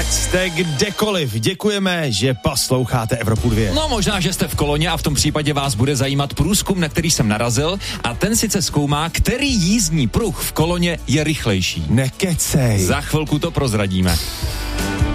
Ať jste kdekoliv, děkujeme, že posloucháte Evropu 2. No možná, že jste v koloně a v tom případě vás bude zajímat průzkum, na který jsem narazil, a ten sice zkoumá, který jízdní pruh v koloně je rychlejší. Nekecej. Za chvilku to prozradíme.